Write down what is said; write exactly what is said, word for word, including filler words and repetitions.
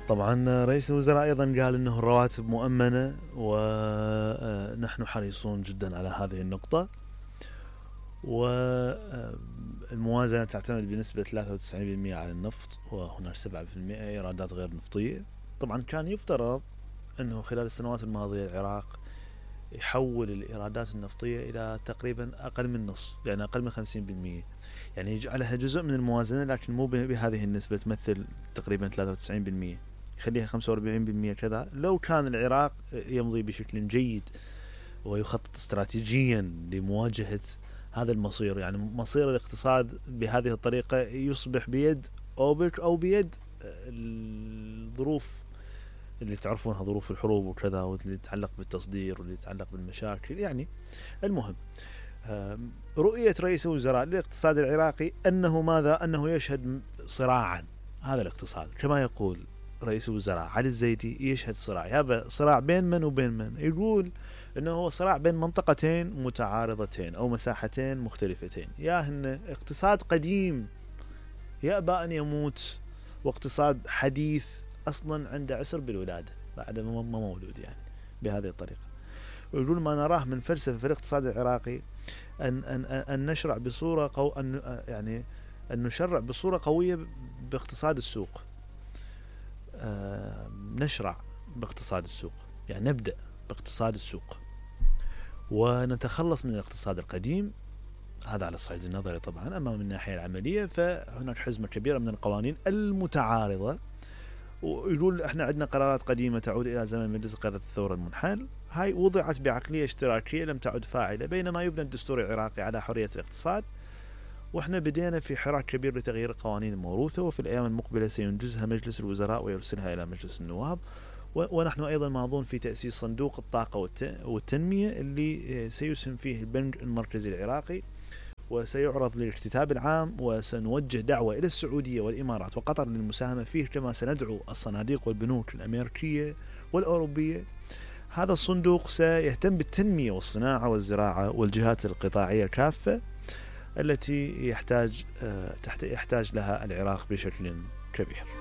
طبعا رئيس الوزراء أيضا قال أنه الرواتب مؤمنة، ونحن حريصون جدا على هذه النقطة، والموازنة تعتمد بنسبة ثلاثة وتسعين بالمئة على النفط، وهناك سبعة بالمئة إيرادات غير نفطية. طبعا كان يفترض أنه خلال السنوات الماضية العراق يحول الإيرادات النفطية إلى تقريبا أقل من نص، يعني أقل من خمسين بالمئة، يعني يجعلها جزء من الموازنة، لكن مو بهذه النسبة، تمثل تقريبا ثلاثة وتسعين بالمئة، يخليها خمسة وأربعين بالمئة كذا. لو كان العراق يمضي بشكل جيد ويخطط استراتيجيا لمواجهة هذا المصير، يعني مصير الاقتصاد بهذه الطريقة يصبح بيد أوبك أو بيد الظروف اللي تعرفونها، ظروف الحروب وكذا، واللي يتعلق بالتصدير واللي يتعلق بالمشاكل. يعني المهم رؤية رئيس الوزراء للاقتصاد العراقي أنه ماذا؟ أنه يشهد صراعا. هذا الاقتصاد كما يقول رئيس الوزراء علي الزيدي يشهد صراع. هذا صراع بين من وبين من؟ يقول أنه هو صراع بين منطقتين متعارضتين أو مساحتين مختلفتين، يا هن اقتصاد قديم يأبى أن يموت، واقتصاد حديث أصلا عنده عسر بالولادة بعد ما مولود، يعني بهذه الطريقة. ويقول ما نراه من فلسفة في الاقتصاد العراقي أن أن أن نشرع بصورة قو أن يعني أن نشرع بصورة قوية باقتصاد السوق. آه نشرع باقتصاد السوق، يعني نبدأ باقتصاد السوق ونتخلص من الاقتصاد القديم. هذا على الصعيد النظري طبعا. أما من الناحية العملية فهناك حزمة كبيرة من القوانين المتعارضة، ويقول احنا عندنا قرارات قديمة تعود إلى زمن مجلس قيادة الثورة المنحل، هاي وضعت بعقلية اشتراكية لم تعد فاعلة، بينما يبنى الدستور العراقي على حرية الاقتصاد. واحنا بدينا في حراك كبير لتغيير القوانين الموروثة، وفي الأيام المقبلة سينجزها مجلس الوزراء ويرسلها إلى مجلس النواب. ونحن أيضا ماضون في تأسيس صندوق الطاقة والتنمية اللي سيسهم فيه البنك المركزي العراقي، وسيعرض للاكتتاب العام، وسنوجه دعوة إلى السعودية والإمارات وقطر للمساهمة فيه، كما سندعو الصناديق والبنوك الأمريكية والأوروبية. هذا الصندوق سيهتم بالتنمية والصناعة والزراعة والجهات القطاعية كافة التي يحتاج يحتاج لها العراق بشكل كبير.